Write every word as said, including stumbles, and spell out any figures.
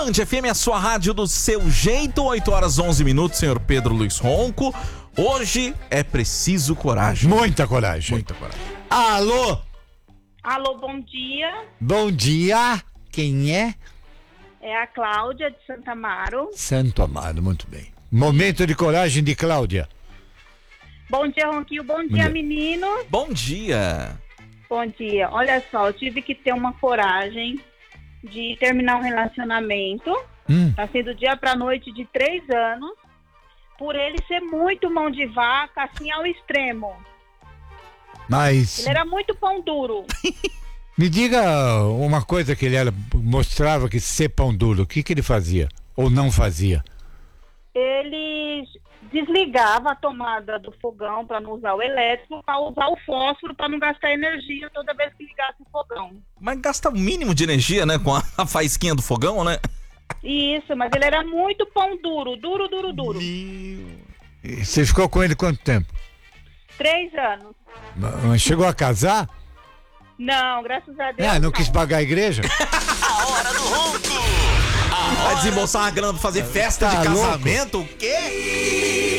Band F M, a sua rádio do seu jeito, oito horas onze minutos, senhor Pedro Luiz Ronco. Hoje é preciso coragem. Muita coragem. Muita coragem. Alô? Alô, bom dia. Bom dia. Quem é? É a Cláudia de Santo Amaro. Santo Amaro, muito bem. Momento de coragem de Cláudia. Bom dia, Ronquinho. Bom dia, dia. menino. Bom dia. Bom dia. Olha só, eu tive que ter uma coragem de terminar um relacionamento. Hum. Tá sendo do dia pra noite de três anos. Por ele ser muito mão de vaca, assim, ao extremo. Mas Ele era muito pão duro. me diga uma coisa que ele era, mostrava que ser pão duro, o que que ele fazia? Ou não fazia? Ele desligava a tomada do fogão para não usar o elétrico, para usar o fósforo para não gastar energia toda vez que ligasse o fogão. Mas gasta o mínimo de energia, né? Com a, a faísquinha do fogão, né? Isso, mas ele era muito pão duro, duro, duro, duro. E você ficou com ele quanto tempo? Três anos. Mas chegou a casar? Não, graças a Deus. Ah, não quis pagar a igreja? A hora do ronco. Vai desembolsar uma grana pra fazer festa Tá de louco? casamento? O quê?